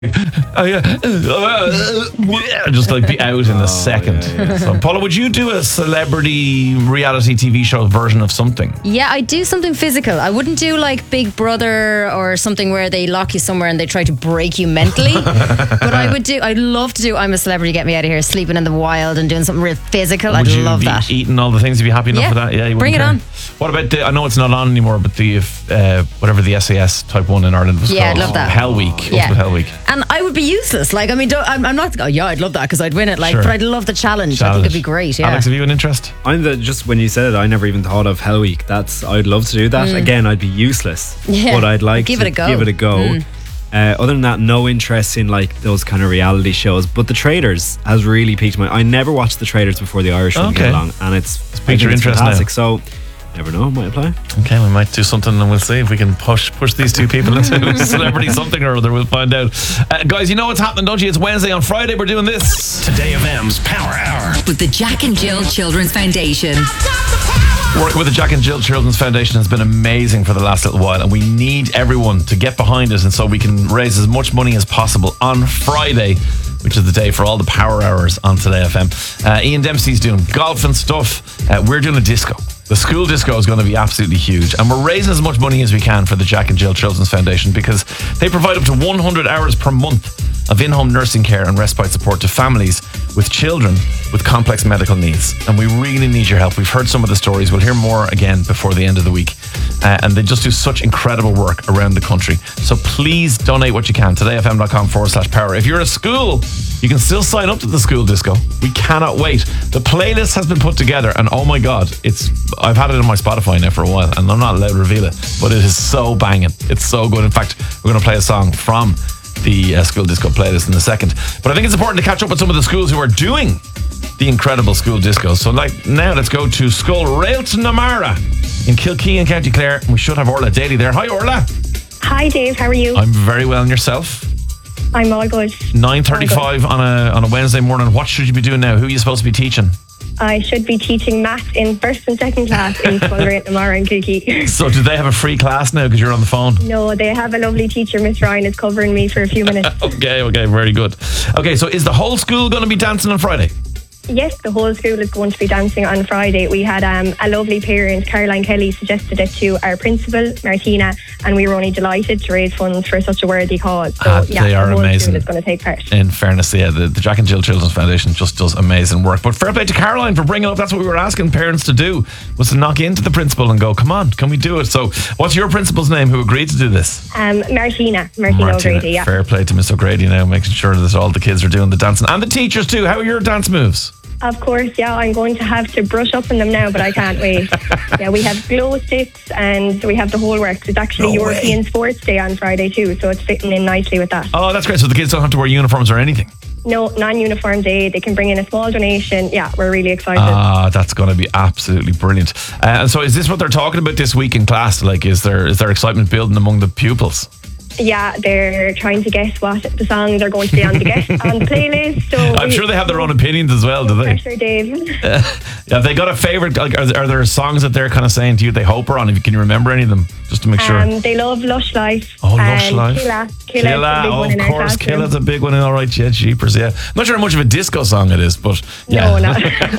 Just like be out in a second. Yeah. So, Paula, would you do a celebrity reality TV show version of something? Yeah, I'd do something physical. I wouldn't do like Big Brother or something where they lock you somewhere and they try to break you mentally. But I'd love to do I'm a Celebrity, Get Me Out of Here, sleeping in the wild and doing something real physical. Would I'd you love be that. eating all the things? You'd be happy enough Yeah, for that? Yeah, you bring wouldn't it care. What about I know it's not on anymore, but the whatever the SAS Type 1 in Ireland was Yeah, called. I'd love that. Hell Week. Yeah. Ultimate Hell Week. And I would be useless. Like, I mean, I'm not. Oh, yeah, I'd love that because I'd win it. Like, Sure. but I'd love the challenge. I think it'd be great. Yeah. Alex, have you an interest? Just when you said it, I never even thought of Hell Week. I'd love to do that. Again, I'd be useless. Yeah, But I'd like give to it a go. give it a go. Other than that, no interest in like those kind of reality shows. But The Traders has really piqued my. I never watched The Traders before the Irish one Okay. came along, and it's piqued your interest now. fantastic. So, never know, might apply. Okay, we might do something and we'll see if we can push these two people into celebrity something or other. We'll find out. Guys, you know what's happening, don't you? It's Wednesday. On Friday, we're doing this. Today FM's Power Hour with the Jack and Jill Children's Foundation. Working with the Jack and Jill Children's Foundation has been amazing for the last little while, and we need everyone to get behind it, and so we can raise as much money as possible on Friday, which is the day for all the power hours on Today FM. Ian Dempsey's doing golf and stuff. We're doing a disco. The school disco is going to be absolutely huge, and we're raising as much money as we can for the Jack and Jill Children's Foundation because they provide up to 100 hours per month of in-home nursing care and respite support to families with children with complex medical needs. And we really need your help. We've heard some of the stories. We'll hear more again before the end of the week. And they just do such incredible work around the country. So please donate what you can. todayfm.com/power. If you're a school, you can still sign up to the school disco. We cannot wait. The playlist has been put together, and oh my God, I've had it on my Spotify now for a while, and I'm not allowed to reveal it, but it is so banging. It's so good. In fact, we're going to play a song from the school disco playlist in a second. But I think it's important to catch up with some of the schools who are doing the incredible school disco. So now let's go to Scoil Réalta in Kilkee in County Clare. We should have Orla Daly there. Hi, Orla. Hi, Dave. How are you? I'm very well, and yourself? I'm all good. 9:35 on a Wednesday morning. What should you be doing now? Who are you supposed to be teaching? I should be teaching maths in first and second class in Scoil Réalta in Kilkee. So do they have a free class now because you're on the phone? No, they have a lovely teacher. Miss Ryan is covering me for a few minutes. Okay, very good. Okay, so is the whole school going to be dancing on Friday? Yes, the whole school is going to be dancing on Friday. We had a lovely parent, Caroline Kelly, suggested it to our principal, Martina, and we were only delighted to raise funds for such a worthy cause. So they are the whole amazing. school is going to take part. In fairness, yeah, the Jack and Jill Children's Foundation just does amazing work. But fair play to Caroline for bringing up, that's what we were asking parents to do, was to knock into the principal and go, come on, can we do it? So what's your principal's name who agreed to do this? Martina O'Grady, yeah. Fair play to Miss O'Grady now, making sure that all the kids are doing the dancing. And the teachers too. How are your dance moves? Of course, yeah, I'm going to have to brush up on them now, but I can't wait. Yeah, we have glow sticks and we have the whole works. It's actually European Sports Day on Friday too, so it's fitting in nicely with that. Oh, that's great. So the kids don't have to wear uniforms or anything? No, non-uniform day. They can bring in a small donation. Yeah, we're really excited. That's going to be absolutely brilliant. And so is this what they're talking about this week in class? Like, is there excitement building among the pupils? Yeah, they're trying to guess what the songs are going to be on the playlist. So I'm sure they have their own opinions as well, do they? Pressure, Dave. Have they got a favourite? Like, are there songs that they're kind of saying to you they hope are on? Can you remember any of them? Just to make sure. They love Lush Life. Oh, Lush Life. Killa. Oh, of course. Killa's a big one. All right, yeah, jeepers, yeah. I'm not sure how much of a disco song it is, but yeah. No, not.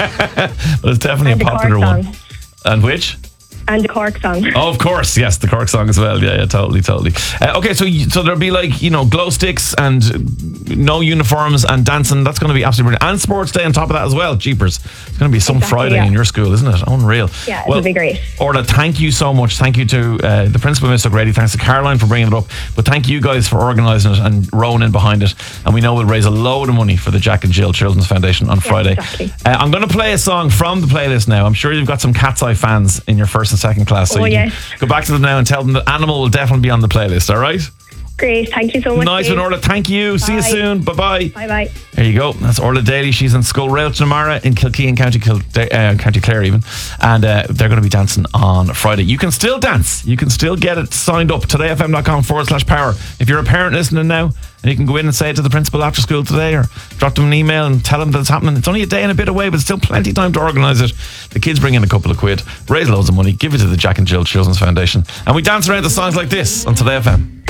But it's definitely And a popular one. And which? And the Cork song. Oh, of course, yes, the Cork song as well. Yeah, totally. Okay, so there'll be like, glow sticks and no uniforms and dancing. That's going to be absolutely brilliant. And sports day on top of that as well. Jeepers. It's going to be some Friday in your school, isn't it? Unreal. Yeah, it'll be great. Orla, thank you so much. Thank you to the principal, Miss O'Grady. Thanks to Caroline for bringing it up. But thank you guys for organising it and rowing in behind it. And we know we'll raise a load of money for the Jack and Jill Children's Foundation on Friday. Exactly. I'm going to play a song from the playlist now. I'm sure you've got some Cat's Eye fans in your first and second class. So you can go back to them now and tell them that Animal will definitely be on the playlist, all right? Great, thank you so much. Nice one, Orla. Thank you. Bye. See you soon. Bye-bye. Bye-bye. There you go. That's Orla Daly. She's in Scoil Réalta in Kilkee in County Clare even. And they're going to be dancing on Friday. You can still dance. You can still get it signed up. todayfm.com/power. If you're a parent listening now, and you can go in and say it to the principal after school today or drop them an email and tell them that it's happening. It's only a day and a bit away, but still plenty of time to organise it. The kids bring in a couple of quid, raise loads of money, give it to the Jack and Jill Children's Foundation. And we dance around to songs like this on Today FM.